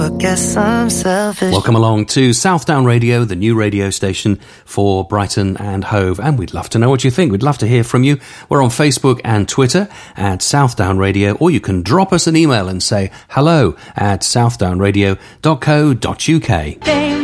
Guess I'm selfish. Welcome along to Southdown Radio, the new radio station for Brighton and Hove. And we'd love to know what you think. We'd love to hear from you. We're on Facebook and Twitter at Southdown Radio, or you can drop us an email and say hello at southdownradio.co.uk.